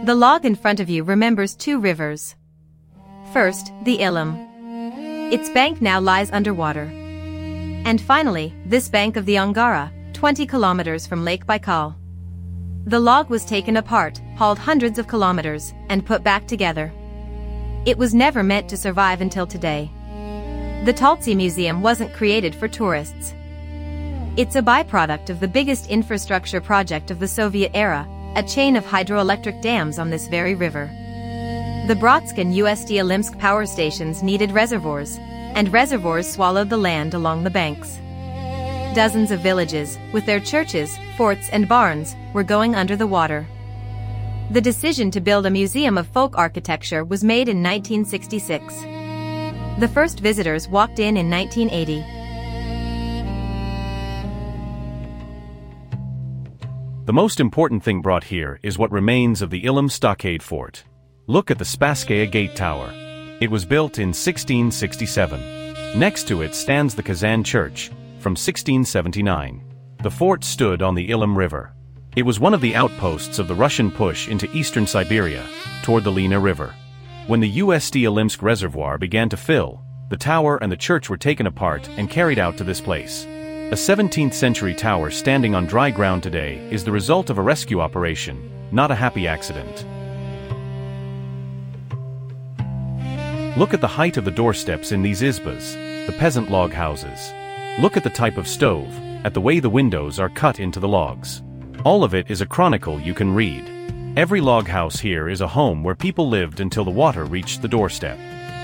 The log in front of you remembers two rivers. First, the Ilim. Its bank now lies underwater. And finally, this bank of the Angara, 20 kilometers from Lake Baikal. The log was taken apart, hauled hundreds of kilometers, and put back together. It was never meant to survive until today. The Taltsi Museum wasn't created for tourists. It's a byproduct of the biggest infrastructure project of the Soviet era, a chain of hydroelectric dams on this very river. The Bratsk and USD Ilimsk power stations needed reservoirs, and reservoirs swallowed the land along the banks. Dozens of villages, with their churches, forts and barns, were going under the water. The decision to build a museum of folk architecture was made in 1966. The first visitors walked in 1980. The most important thing brought here is what remains of the Ilim Stockade Fort. Look at the Spasskaya Gate Tower. It was built in 1667. Next to it stands the Kazan Church, from 1679. The fort stood on the Ilim River. It was one of the outposts of the Russian push into eastern Siberia, toward the Lena River. When the USD Ilimsk reservoir began to fill, the tower and the church were taken apart and carried out to this place. A 17th-century tower standing on dry ground today is the result of a rescue operation, not a happy accident. Look at the height of the doorsteps in these izbas, the peasant log houses. Look at the type of stove, at the way the windows are cut into the logs. All of it is a chronicle you can read. Every log house here is a home where people lived until the water reached the doorstep.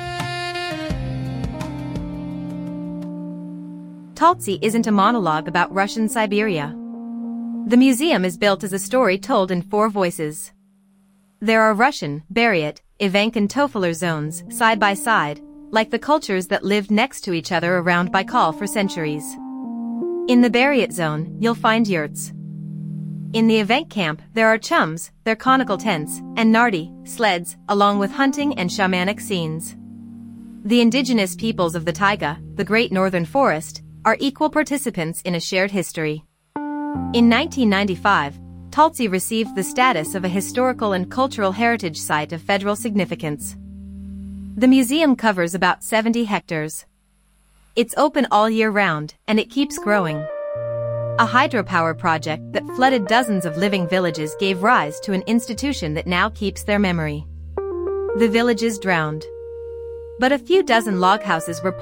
Taltsi isn't a monologue about Russian Siberia. The museum is built as a story told in four voices. There are Russian, Buryat, Evenk and Tofeler zones, side by side, like the cultures that lived next to each other around Baikal for centuries. In the Buryat zone, you'll find yurts. In the Evenk camp, there are chums, their conical tents, and nardi, sleds, along with hunting and shamanic scenes. The indigenous peoples of the taiga, the Great Northern Forest, are equal participants in a shared history. In 1995, Taltsi received the status of a historical and cultural heritage site of federal significance. The museum covers about 70 hectares. It's open all year round, and it keeps growing. A hydropower project that flooded dozens of living villages gave rise to an institution that now keeps their memory. The villages drowned. But a few dozen log houses were